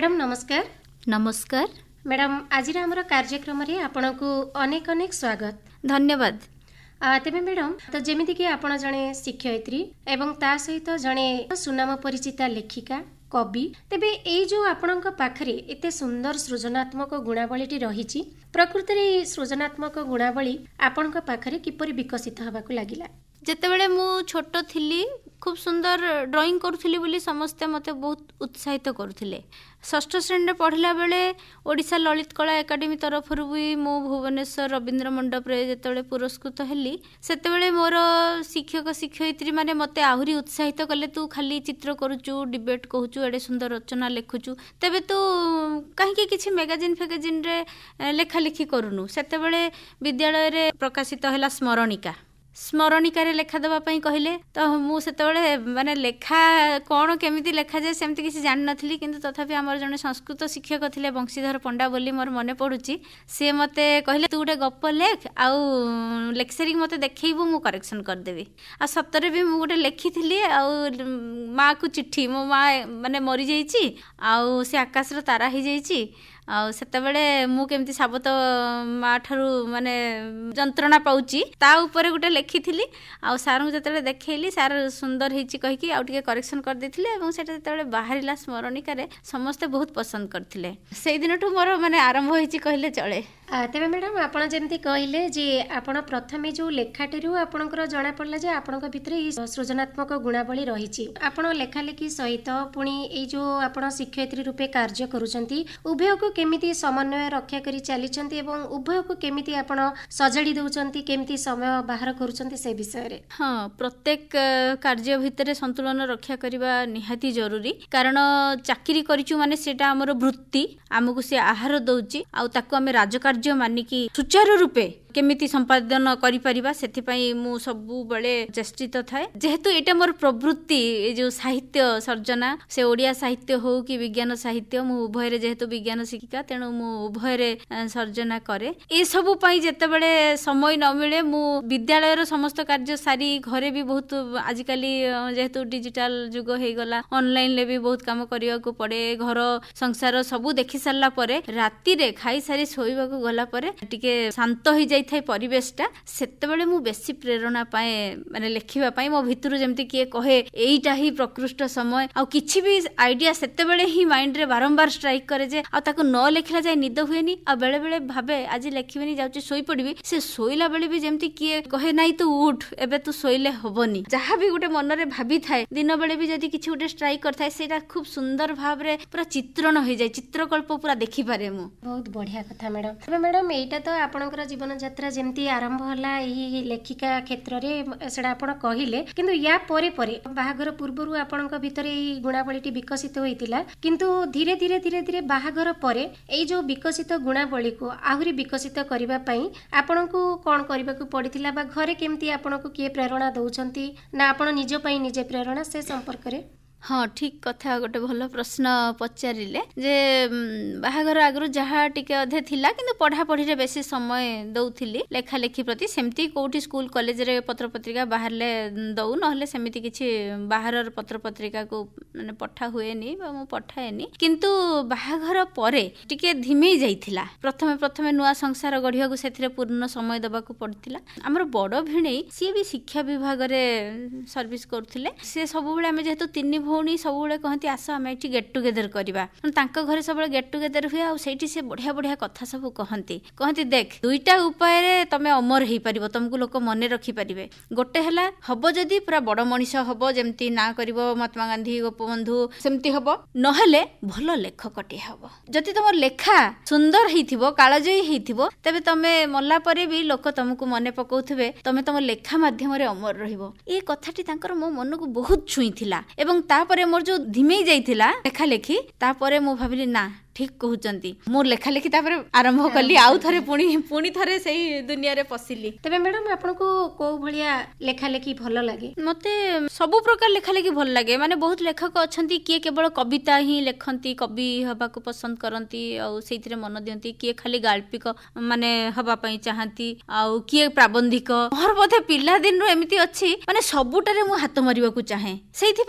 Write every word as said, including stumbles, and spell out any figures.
Madam नमस्कार। नमस्कार madam आज आमर कार्यक्रम रे आपनको अनेक अनेक स्वागत। धन्यवाद। तेबे मैडम तो जमीती कि आपण जणे शिक्षयित्री एवं ता सहित जणे सुनाम परिचिता लेखिका कवि तेबे ए जो आपणक पाखरे एते सुंदर सृजनात्मक गुणावलीटी रहिछि प्रकृति रे सृजनात्मक गुणावली आपणक पाखरे किपरि विकसित हबाकू लागिला? जेतेबेले मु छोट थिली खूब सुंदर ड्राइंग करुथिली बोली समस्ते मते बहुत उत्साहित करुथिले। षष्ठ श्रेणी पढ़ला बेले ओडिशा ललित कला एकाडेमी तरफ भी मु भुवनेश्वर रवींद्र मंडप रे जेतेबेले पुरस्कृत हेली सेतेबेले मोर शिक्षक शिक्षयित्री माने मते आहुरी उत्साहित कले तू खाली चित्र करूचु डिबेट कहूचु एडे सुंदर रचना लेखुचु तेबे तू काहे किछि मैगजीन फेगजीन रे लेखा लेखी करूनु। सेतेबेले विद्यालय रे प्रकाशित हला स्मरणिका स्मरणिका रे लेखा देबा पई कहले तो मु सेतेबेले माने लेखा कोन केमिति लेखा जाय सेमति किछि जानि नथली किंतु तथापि हमर जने संस्कृत शिक्षक थिले बंशीधर पंडा बोली मोर मने पडुची से मते कहले तू गोटे गप लेख आउ लेक्चरिंग मते देखैबू मु करेक्शन कर देबी। आ सतरे भी मु गोटे लेखिथिली आउ माँ को चिट्ठी मो माँ माने मरी जाइची आउ से आकाश रो तारा ही जाइची आउ सेतेबेले मु केमती साबत माँ ठारू माने जंत्रणा पाउची ता ऊपर गोटे लेखिथिली आउ सार जेतेबेले देखैली सार सुंदर हेची कहिकी आउ टिके करेक्शन कर देथिले एवं सेटा जेतेबेले बाहरिला स्मरणिका रे समस्त बहुत पसंद करथिले। सेई दिनठू मोर माने आरंभ हेची कहले चले। तेबे मैडम आपण जेमती कहले जे आपण प्रथमे जो लेखाटेरू आपणकर जणा पड़ला जे आपणक भितरे सृजनात्मक गुणावली रहिछि आपण लेखालेखी सहित पुणी ए जो आपण शिक्षयित्री रूपे कार्य करूचंती उभय को केमिति समन्वय रक्षा करी चलीचंती एवं उभय को केमिति आपण सजाडी दउचंती केमिति समय बाहर करूचंती से विषय रे? हां प्रत्येक कार्य भितरे संतुलन रक्षा करिबा निहाती जरूरी कारण चाकरी करिचु माने सेटा हमर वृत्ति हमकु से आहार दउची आ ताको हमें राजकार्य मानिकी सुचारू रूपे केमिति संपादन करि परिबा सेथि पई मु सबु बेले चेष्टित थाए जेहेतु एटा मोर प्रवृत्ति ए जो साहित्य सर्जना से ओडिया साहित्य हो कि विज्ञान साहित्य मु उभय रे जेहेतु विज्ञान शिक्षिका तेणु मु उभय रे सर्जना करे ए सबु पई जेते बेले समय न मिले मु विद्यालय रो समस्त कार्य सारी घरे भी बहुत आजिकाली जेहेतु डिजिटल जुग हे गला ऑनलाइन ले भी बहुत काम करिया को पड़े घर संसार सबु देखि सारला परे राती रे खाई सारी सोइबा को गला परे टिके शांत होई जाय थाय परिवेशटा सेतेबेले मु बेसी प्रेरणा पाए माने लेखिबा पाई मो भितरु जेमति किए कहे एईटा ही प्रकृष्ट समय आ किछि भी आइडिया सेतेबेले ही माइंड रे बारंबार स्ट्राइक करे जे आ ताको न लेखला जाय निद हुएनी आ बेले बेले भाबे आज लेखिबेनी जाउची सोई पड़िबी से सोइला बेले भी जेमति किए कहे नाही तू उठ एबे तू सोइले हबनी जहा भी गुटे मन रे भाबी थाए दिन बेले भी जदी किछि गुटे स्ट्राइक करथाय सेटा खूब सुंदर भाव रे पूरा चित्रण होई जाय चित्रकल्प पूरा देखि पारे मु। बहुत बढ़िया कथा मैडम। तबे मैडम एटा तो आपनकर जीवन यात्रा जेमती आरंभ होला एही लेखिका क्षेत्र रे सेडा आपण कहिले किंतु या परे परे बाहागर पूर्वरु आपनक भितरे एही गुणावलीटी विकसित होइतिला किंतु धीरे धीरे धीरे धीरे बाहागर परे एई जो विकसित गुणावली को आहुरी विकसित करिबा पई आपनकु कोन करिबा को पडितिला बा घरे केमती आपनकु किए प्रेरणा दउचंती ना आपण निज पई निजे प्रेरणा से संपर्क रे? हाँ ठीक कथा गोटे भल प्रश्न पचारिले जे बाहागर आगु जहाँ टिके अधे थिला किंतु पढ़ा पढ़ी रे बेसी समय दउथिली लेखा लेखी प्रति सेमती कोठी स्कूल कॉलेज रे पत्र पत्रिका बाहरले दउ नहले सेमिति किछि बाहरर पत्र पत्रिका को माने पठा हुएनी बा मु पठाएनी किंतु बाहागर परे टिके धिमेई जाइथिला प्रथमे प्रथमे नुआ संसार गढ़िया को सेथिरे पूर्ण समय दबा को पड़तिला। हमर बड़ भिणेई सी भी शिक्षा विभाग रे सर्विस करथिले से सब बेले हम जेहेतु तीन भौणी सब बेले कहती आस आम ये गेट टुगेदर करवा घरे सब गेट टुगेदर हुए आ से बढ़िया बढ़िया कथा सब कहती कहती देख दुईटा उपाय रे तमे अमर हो पार तुमको लोक मन रखिपारे गोटे है हम जदि पूरा बड़ मनीष हम जमी ना कर महात्मा गांधी गोपबंधु सेमती हम नहले भल लेखकटे हम जदि तुम लेखा सुंदर होइथिबो कालजयी होइथिबो तबे तमे मल्ला परे भी लोक तुमको मन पकाउथिबे तमे तुम लेखा माध्यम रे अमर रहिबो। ए कथाटी तांकर मो मन को बहुत छुईथिला एवं तापरे मोर जो धिमेई जाइथिला लेखा लेखी तापरे मो भाबिली ना ठीक कहउचंती मोर लेखा लेखी तापरे आरंभ कली आउ थरे पुणी पुणी थरे सही दुनिया रे पसिली। तबे मैडम आपनको को भलिया लेखा लेखी भल लागे? मते सब प्रकार लेखा लेखी भल लागे माने बहुत लेखक अछंती किए केवल कविता ही लेखंती कवि हबा को पसंद करंती आ सेइथिरे मन दियंती किए खाली गाल्पिक माने हबा पई चाहंती आ किए प्राबंधिक मोर बोधे पिला दिन रो एमिति अछि माने सबुटारे मु हाथ मारिबा को चाहे सेइथि